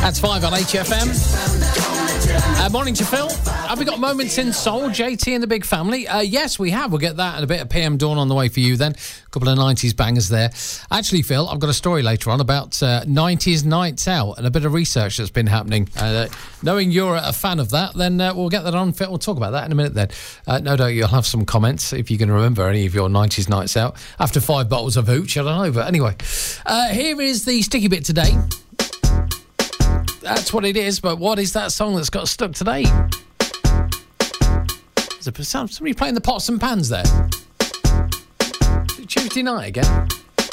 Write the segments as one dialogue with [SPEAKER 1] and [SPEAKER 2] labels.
[SPEAKER 1] That's 5 on HFM. Morning to Phil. Have we got Moments in Soul, JT and the Big Family? Yes, we have. We'll get that and a bit of PM Dawn on the way for you then. A couple of 90s bangers there. Actually, Phil, I've got a story later on about 90s nights out and a bit of research that's been happening. Knowing you're a fan of that, then we'll get that on. We'll talk about that in a minute then. No doubt you'll have some comments if you can remember any of your 90s nights out. After 5 bottles of hooch, I don't know. But anyway, here is the sticky bit today. That's what it is, but what is that song that's got stuck today? There's somebody playing the pots and pans there. Is it Tuesday night again?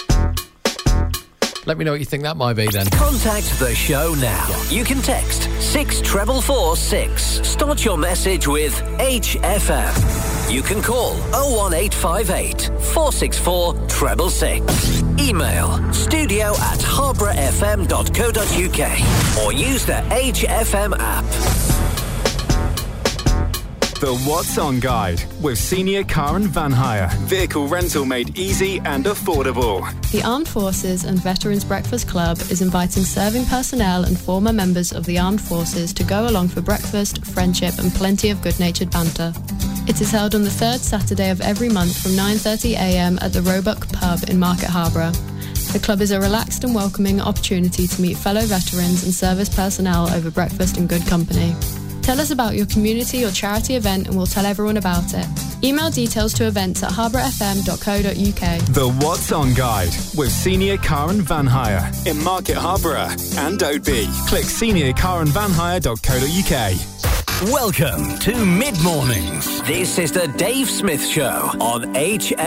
[SPEAKER 1] Let me know what you think that might be then.
[SPEAKER 2] Contact the show now. You can text 64446. Start your message with HFM. You can call 01858 464 666. Email studio@harbourfm.co.uk or use the HFM app.
[SPEAKER 3] The What's On Guide with Senior Car and Van Hire. Vehicle rental made easy and affordable.
[SPEAKER 4] The Armed Forces and Veterans Breakfast Club is inviting serving personnel and former members of the Armed Forces to go along for breakfast, friendship and plenty of good-natured banter. It is held on the third Saturday of every month from 9:30am at the Roebuck Pub in Market Harborough. The club is a relaxed and welcoming opportunity to meet fellow veterans and service personnel over breakfast in good company. Tell us about your community or charity event and we'll tell everyone about it. Email details to events@harbourfm.co.uk.
[SPEAKER 3] The What's On Guide with Senior Car and Van Hire in Market Harborough and Oadby. Click seniorcarandvanhire.co.uk.
[SPEAKER 2] Welcome to Mid Mornings. This is the Dave Smith Show on HFM.